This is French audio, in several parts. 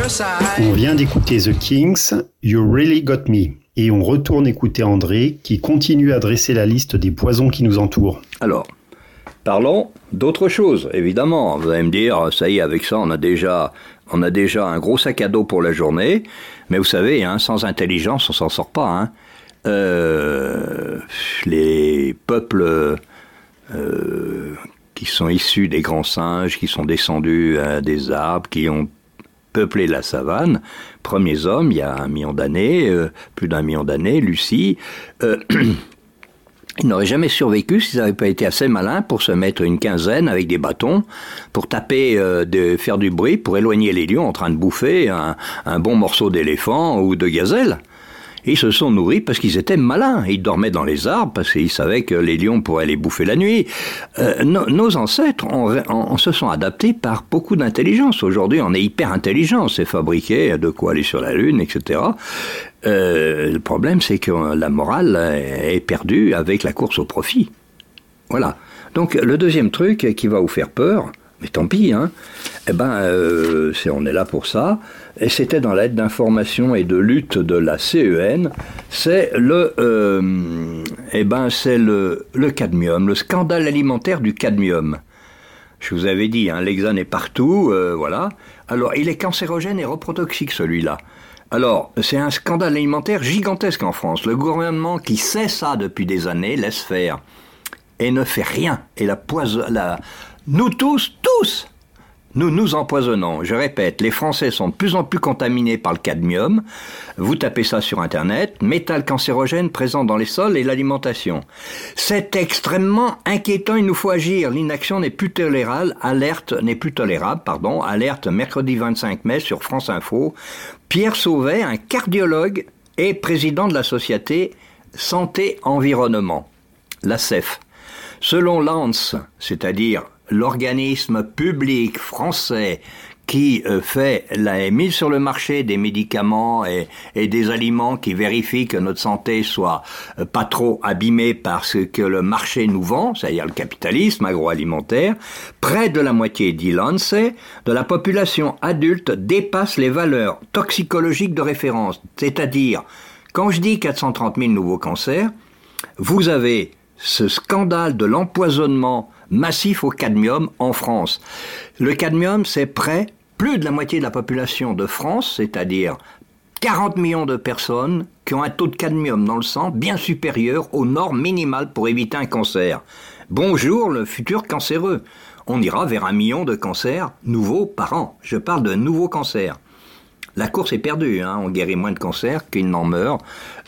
On vient d'écouter The Kings, You Really Got Me. Et on retourne écouter André, qui continue à dresser la liste des poisons qui nous entourent. Alors, parlons d'autre chose, évidemment. Vous allez me dire, ça y est, avec ça, on a déjà un gros sac à dos pour la journée. Mais vous savez, sans intelligence, on s'en sort pas. Les peuples qui sont issus des grands singes, qui sont descendus des arbres, qui ont peuplé la savane, premiers hommes, il y a 1 million d'années, plus d'1 million d'années, Lucie, ils n'auraient jamais survécu s'ils n'avaient pas été assez malins pour se mettre une quinzaine avec des bâtons, pour taper, faire du bruit, pour éloigner les lions en train de bouffer un bon morceau d'éléphant ou de gazelle. Ils se sont nourris parce qu'ils étaient malins. Ils dormaient dans les arbres parce qu'ils savaient que les lions pourraient les bouffer la nuit. Nos ancêtres se sont adaptés par beaucoup d'intelligence. Aujourd'hui, on est hyper intelligent. C'est fabriqué de quoi aller sur la Lune, etc. Le problème, c'est que la morale est perdue avec la course au profit. Voilà. Donc, le deuxième truc qui va vous faire peur, mais tant pis, on est là pour ça. Et c'était dans l'aide d'information et de lutte de la CEN. C'est le cadmium, le scandale alimentaire du cadmium. Je vous avais dit, l'hexane est partout, voilà. Alors, il est cancérogène et reprotoxique, celui-là. Alors, c'est un scandale alimentaire gigantesque en France. Le gouvernement qui sait ça depuis des années laisse faire et ne fait rien. Et nous tous, nous nous empoisonnons. Je répète, les Français sont de plus en plus contaminés par le cadmium. Vous tapez ça sur Internet, métal cancérogène présent dans les sols et l'alimentation. C'est extrêmement inquiétant, il nous faut agir. L'inaction n'est plus tolérable, alerte mercredi 25 mai sur France Info. Pierre Sauvet, un cardiologue et président de la société Santé Environnement, la CEF. Selon l'ANS, c'est-à-dire l'organisme public français qui fait la mise sur le marché des médicaments et des aliments qui vérifient que notre santé soit pas trop abîmée par ce que le marché nous vend, c'est-à-dire le capitalisme agroalimentaire, près de la moitié, dit l'ANSES, de la population adulte dépasse les valeurs toxicologiques de référence. C'est-à-dire, quand je dis 430 000 nouveaux cancers, vous avez ce scandale de l'empoisonnement massif au cadmium en France. Le cadmium, c'est plus de la moitié de la population de France, c'est-à-dire 40 millions de personnes qui ont un taux de cadmium dans le sang bien supérieur aux normes minimales pour éviter un cancer. Bonjour le futur cancéreux. On ira vers 1 million de cancers nouveaux par an. Je parle de nouveaux cancers. La course est perdue, on guérit moins de cancers qu'il n'en meurt.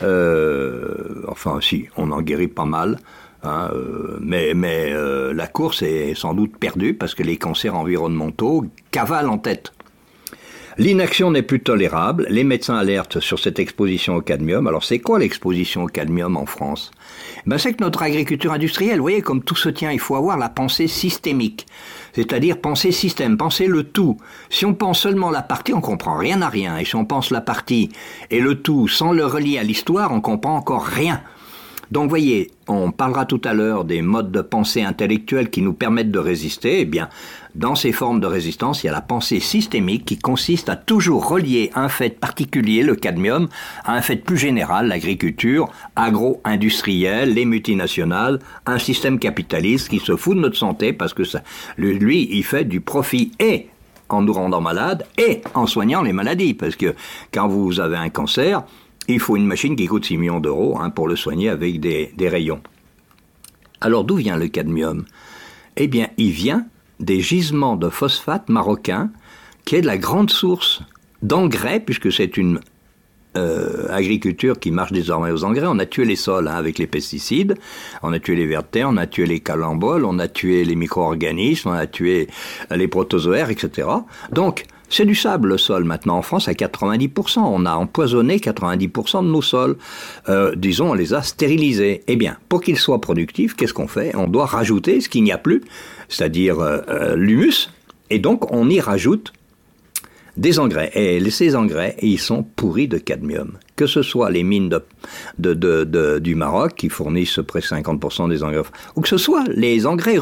On en guérit pas mal. Mais la course est sans doute perdue parce que les cancers environnementaux cavalent en tête. L'inaction n'est plus tolérable. Les médecins alertent sur cette exposition au cadmium. Alors c'est quoi l'exposition au cadmium en France ? C'est que notre agriculture industrielle, vous voyez, comme tout se tient, il faut avoir la pensée systémique. C'est-à-dire penser système, penser le tout. Si on pense seulement la partie, on comprend rien à rien. Et si on pense la partie et le tout sans le relier à l'histoire, on comprend encore rien. Donc, voyez, on parlera tout à l'heure des modes de pensée intellectuelle qui nous permettent de résister. Eh bien, dans ces formes de résistance, il y a la pensée systémique qui consiste à toujours relier un fait particulier, le cadmium, à un fait plus général, l'agriculture, agro-industrielle, les multinationales, un système capitaliste qui se fout de notre santé parce que lui, il fait du profit et en nous rendant malades et en soignant les maladies. Parce que quand vous avez un cancer, il faut une machine qui coûte 6 millions d'euros pour le soigner avec des rayons. Alors d'où vient le cadmium ? Eh bien, il vient des gisements de phosphate marocains, qui est de la grande source d'engrais, puisque c'est une agriculture qui marche désormais aux engrais. On a tué les sols avec les pesticides, on a tué les vers de terre, on a tué les calemboles, on a tué les micro-organismes, on a tué les protozoaires, etc. Donc, c'est du sable, le sol, maintenant, en France, à 90%. On a empoisonné 90% de nos sols. Disons, on les a stérilisés. Eh bien, pour qu'ils soient productifs, qu'est-ce qu'on fait ? On doit rajouter ce qu'il n'y a plus, c'est-à-dire l'humus, et donc on y rajoute des engrais. Et ces engrais, ils sont pourris de cadmium. Que ce soit les mines du Maroc, qui fournissent près de 50% des engrais, ou que ce soit les engrais russes.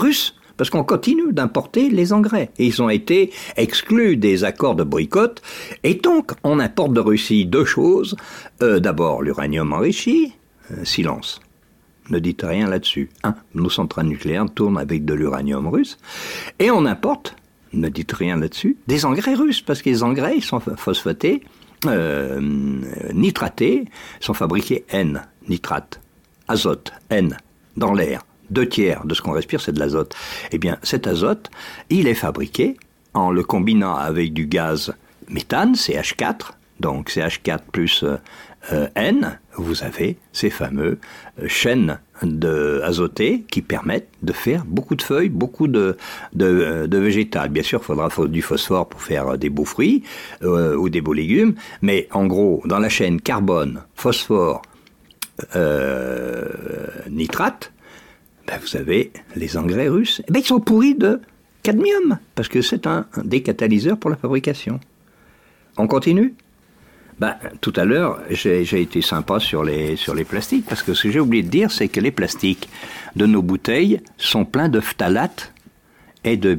parce qu'on continue d'importer les engrais. Et ils ont été exclus des accords de boycott. Et donc, on importe de Russie 2 choses. D'abord, l'uranium enrichi. Silence. Ne dites rien là-dessus. Nos centrales nucléaires tournent avec de l'uranium russe. Et on importe, ne dites rien là-dessus, des engrais russes, parce que les engrais ils sont phosphatés, nitratés, sont fabriqués N, nitrate, azote, N, dans l'air. 2/3 de ce qu'on respire, c'est de l'azote. Eh bien, cet azote, il est fabriqué en le combinant avec du gaz méthane, CH4, donc CH4 plus N, vous avez ces fameux chaînes azotés qui permettent de faire beaucoup de feuilles, beaucoup de végétal. Bien sûr, il faudra du phosphore pour faire des beaux fruits ou des beaux légumes, mais en gros, dans la chaîne carbone, phosphore, nitrate, vous avez les engrais russes. Ils sont pourris de cadmium, parce que c'est un des catalyseurs pour la fabrication. On continue ? Tout à l'heure, j'ai été sympa sur les plastiques, parce que ce que j'ai oublié de dire, c'est que les plastiques de nos bouteilles sont pleins de phthalates et de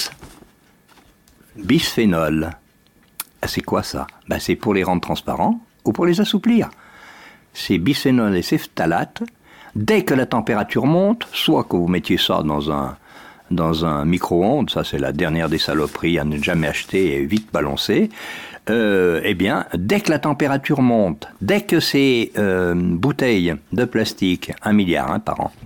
bisphénol. C'est quoi ça ? C'est pour les rendre transparents ou pour les assouplir. Ces bisphénols et ces phthalates, dès que la température monte, soit que vous mettiez ça dans un micro-ondes, ça c'est la dernière des saloperies à ne jamais acheter et vite balancer, dès que la température monte, dès que ces bouteilles de plastique, 1 milliard par an,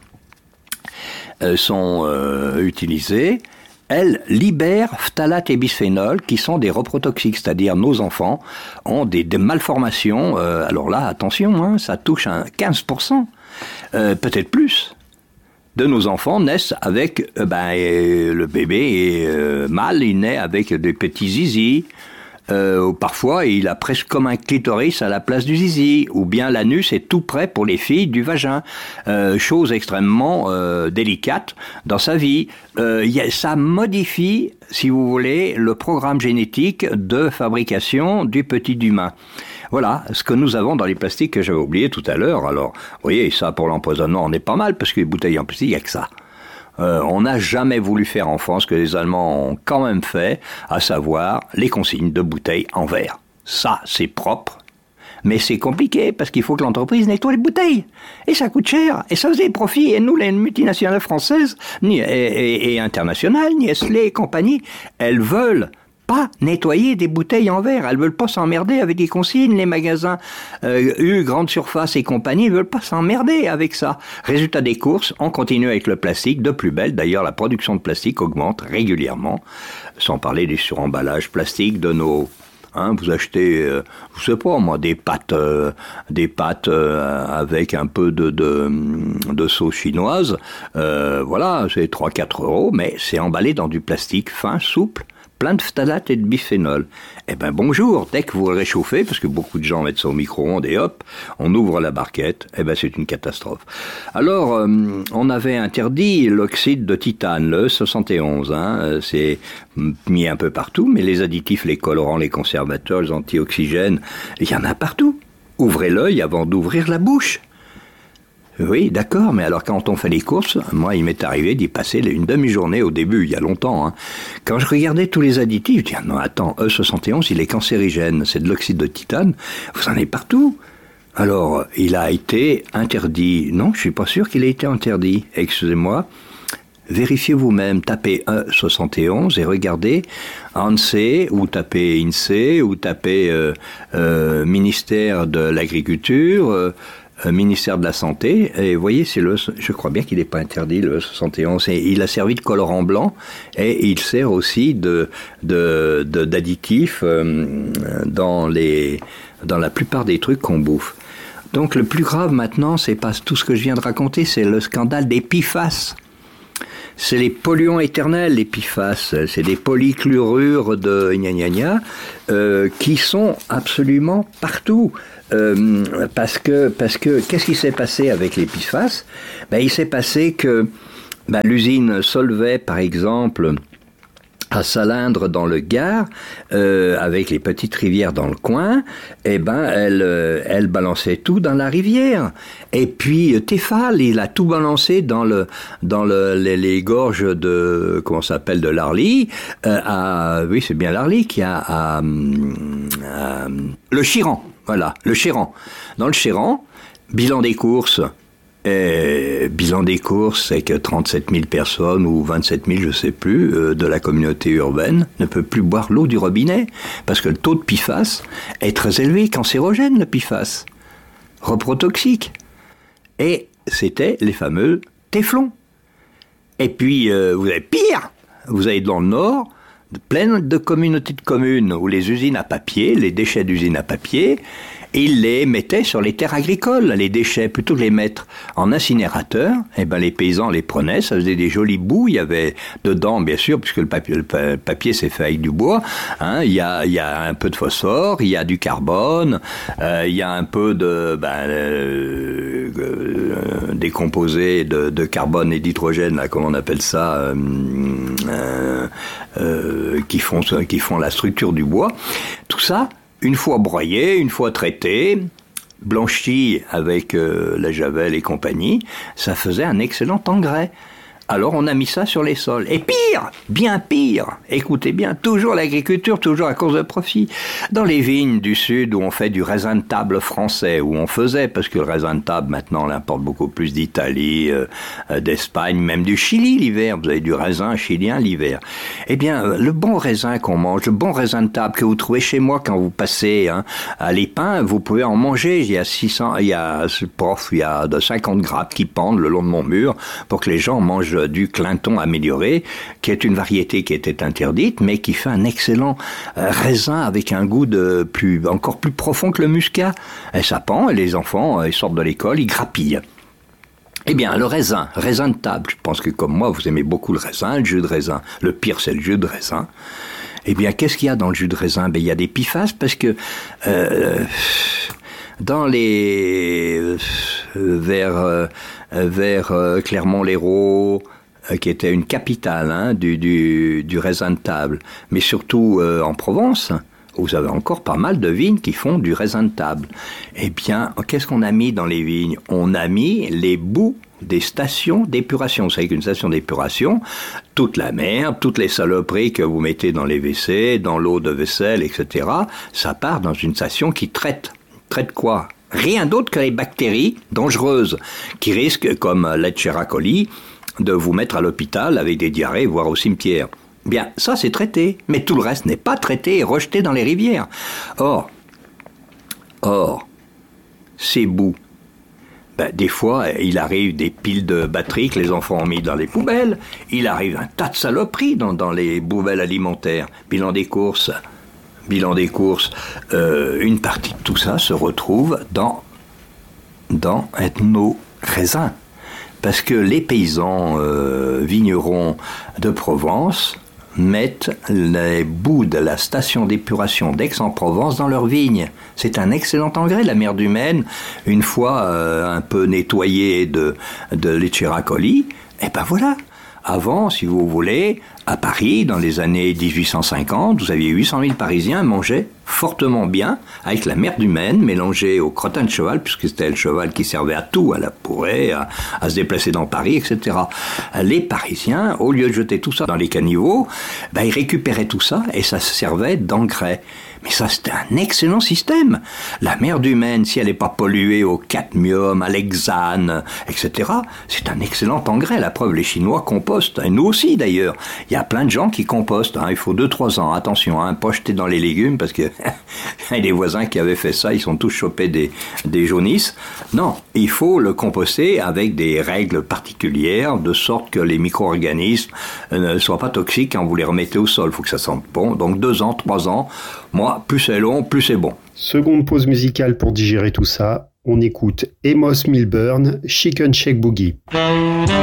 sont utilisées, elles libèrent phthalates et bisphénol qui sont des reprotoxiques, c'est-à-dire nos enfants ont des malformations, alors là, attention, ça touche à 15%, peut-être plus. De nos enfants naissent avec, le bébé est mâle, il naît avec des petits zizis, parfois il a presque comme un clitoris à la place du zizi, ou bien l'anus est tout près pour les filles du vagin, chose extrêmement délicate dans sa vie. Ça modifie, si vous voulez, le programme génétique de fabrication du petit humain. Voilà ce que nous avons dans les plastiques que j'avais oublié tout à l'heure. Alors, vous voyez, ça pour l'empoisonnement, on est pas mal, parce que les bouteilles en plastique, il n'y a que ça. On n'a jamais voulu faire en France ce que les Allemands ont quand même fait, à savoir les consignes de bouteilles en verre. Ça, c'est propre. Mais c'est compliqué, parce qu'il faut que l'entreprise nettoie les bouteilles. Et ça coûte cher. Et ça faisait des profits. Et nous, les multinationales françaises, et internationales, Nestlé et compagnie, elles veulent pas nettoyer des bouteilles en verre. Elles veulent pas s'emmerder avec des consignes. Les magasins grande surface et compagnie, ils veulent pas s'emmerder avec ça. Résultat des courses, on continue avec le plastique de plus belle. D'ailleurs, la production de plastique augmente régulièrement. Sans parler des suremballages plastiques de nos... vous achetez, je sais pas moi, des pâtes avec un peu de sauce chinoise. Voilà, c'est 3-4 €, mais c'est emballé dans du plastique fin, souple, plein de phthalates et de bisphénol. Bonjour, dès que vous le réchauffez, parce que beaucoup de gens mettent ça au micro-ondes et hop, on ouvre la barquette, c'est une catastrophe. Alors, on avait interdit l'oxyde de titane, le 71, c'est mis un peu partout, mais les additifs, les colorants, les conservateurs, les antioxygènes, il y en a partout. Ouvrez l'œil avant d'ouvrir la bouche. Oui, d'accord, mais alors quand on fait les courses, moi il m'est arrivé d'y passer une demi-journée au début, il y a longtemps. Quand je regardais tous les additifs, je dis non attends, E71 il est cancérigène, c'est de l'oxyde de titane, vous en avez partout. Alors, il a été interdit. Non, je suis pas sûr qu'il ait été interdit. Excusez-moi. Vérifiez vous-même, tapez E71 et regardez ANSI, ou tapez INSEE, ou tapez ministère de l'Agriculture, ministère de la Santé, et vous voyez, je crois bien qu'il n'est pas interdit, le 71, et il a servi de colorant blanc, et il sert aussi d'additif dans la plupart des trucs qu'on bouffe. Donc le plus grave maintenant, c'est pas tout ce que je viens de raconter, c'est le scandale des PFAS. C'est les polluants éternels, les PFAS. C'est des polychlorures de qui sont absolument partout. Parce que qu'est-ce qui s'est passé avec les PFAS ? Il s'est passé que l'usine Solvay, par exemple, à Salindre dans le Gard, avec les petites rivières dans le coin, elle balançait tout dans la rivière. Et puis Théphale, il a tout balancé dans les gorges de de l'Arly, oui c'est bien l'Arly qui a le Chiran, voilà, le Chéran. Dans le Chéran, bilan des courses. Bilan des courses, c'est que 37 000 personnes ou 27 000, je sais plus, de la communauté urbaine ne peut plus boire l'eau du robinet parce que le taux de PFAS est très élevé, cancérogène le PFAS, reprotoxique. Et c'était les fameux téflons. Et puis vous avez pire, vous avez dans le Nord plein de communautés de communes où les usines à papier, les déchets d'usines à papier, ils les mettaient sur les terres agricoles, les déchets, plutôt que les mettre en incinérateur, les paysans les prenaient, ça faisait des jolis bouts, il y avait dedans, bien sûr, puisque le papier c'est fait avec du bois, il y a un peu de phosphore, il y a du carbone, il y a un peu de des composés de carbone et d'hydrogène, là, comment on appelle ça, qui font la structure du bois. Tout ça, une fois broyé, une fois traité, blanchi avec la javel et compagnie, ça faisait un excellent engrais. Alors on a mis ça sur les sols. Et pire, bien pire, écoutez bien, toujours l'agriculture, toujours à cause de profit. Dans les vignes du sud où on fait du raisin de table français, où on faisait, parce que le raisin de table maintenant on l'importe beaucoup plus d'Italie, d'Espagne, même du Chili l'hiver, vous avez du raisin chilien l'hiver. Eh bien, le bon raisin qu'on mange, le bon raisin de table que vous trouvez chez moi quand vous passez à l'épin, vous pouvez en manger. Il y a de 50 grappes qui pendent le long de mon mur pour que les gens mangent du Clinton amélioré, qui est une variété qui était interdite, mais qui fait un excellent raisin avec un goût encore plus profond que le muscat. Et ça pend, et les enfants, ils sortent de l'école, ils grappillent. Eh bien, le raisin de table, je pense que comme moi, vous aimez beaucoup le raisin, le jus de raisin. Le pire, c'est le jus de raisin. Eh bien, qu'est-ce qu'il y a dans le jus de raisin ? Il y a des PFAS, parce que dans les vers Clermont-Lérault, qui était une capitale du raisin de table, mais surtout en Provence, vous avez encore pas mal de vignes qui font du raisin de table. Eh bien, qu'est-ce qu'on a mis dans les vignes ? On a mis les boues des stations d'épuration. Vous savez qu'une station d'épuration, toute la merde, toutes les saloperies que vous mettez dans les WC, dans l'eau de vaisselle, etc., ça part dans une station qui traite. Traite quoi ? Rien d'autre que les bactéries dangereuses qui risquent, comme l'Escherichia coli, de vous mettre à l'hôpital avec des diarrhées, voire au cimetière. Bien, ça c'est traité, mais tout le reste n'est pas traité et rejeté dans les rivières. Or, ces boues, des fois, il arrive des piles de batteries que les enfants ont mis dans les poubelles, il arrive un tas de saloperies dans les poubelles alimentaires. Bilan des courses, une partie de tout ça se retrouve dans nos raisins. Parce que les paysans vignerons de Provence mettent les boues de la station d'épuration d'Aix-en-Provence dans leurs vignes. C'est un excellent engrais. La mer du Maine, une fois un peu nettoyée de l'Escherichia coli, voilà. Avant, si vous voulez, à Paris, dans les années 1850, vous aviez 800 000 Parisiens mangeaient fortement bien avec la mer du Maine mélangée au crottin de cheval, puisque c'était le cheval qui servait à tout, à la pourrée, à se déplacer dans Paris, etc. Les Parisiens, au lieu de jeter tout ça dans les caniveaux, ils récupéraient tout ça et ça servait d'engrais. Mais ça, c'était un excellent système. La mer du Maine, si elle n'est pas polluée au cadmium, à l'hexane, etc., c'est un excellent engrais. La preuve, les Chinois compostent, et nous aussi d'ailleurs. Il y a plein de gens qui compostent. Il faut 2-3 ans, attention, pas jeter dans les légumes, parce que les voisins qui avaient fait ça, ils sont tous chopés des jaunisses. Non, il faut le composter avec des règles particulières, de sorte que les micro-organismes ne soient pas toxiques quand vous les remettez au sol. Il faut que ça sente bon. Donc 2 ans, 3 ans, moi, plus c'est long, plus c'est bon. Seconde pause musicale pour digérer tout ça. On écoute Amos Milburn, Chicken Shake Boogie.